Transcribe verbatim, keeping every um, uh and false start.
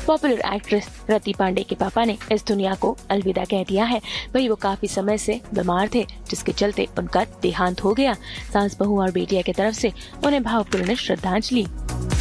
Popular actress रति पांडे के पापा ने इस दुनिया को अलविदा कह दिया है। वही वो काफी समय से बीमार थे, जिसके चलते उनका देहांत हो गया। सास, बहू और बेटिया की तरफ से उन्हें भावपूर्ण श्रद्धांजलि।